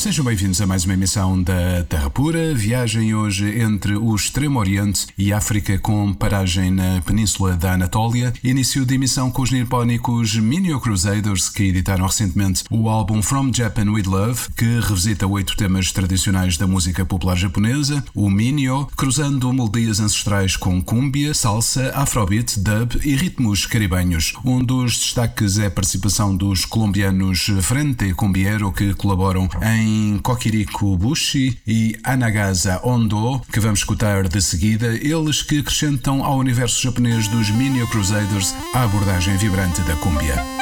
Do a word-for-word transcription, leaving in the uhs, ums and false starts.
Sejam bem-vindos a mais uma emissão da Terra Pura. Viagem hoje entre o Extremo Oriente e África com paragem na Península da Anatólia. Início de emissão com os nipónicos Minyo Crusaders, que editaram recentemente o álbum From Japan With Love, que revisita oito temas tradicionais da música popular japonesa, o Minyo, cruzando melodias ancestrais com cumbia, salsa, afrobeat, dub e ritmos caribenhos. Um dos destaques é a participação dos colombianos Frente Cumbiero, que colaboram em em Kokiriko Bushi e Anagasa Ondo, que vamos escutar de seguida, eles que acrescentam ao universo japonês dos Minyo Crusaders a abordagem vibrante da cumbia.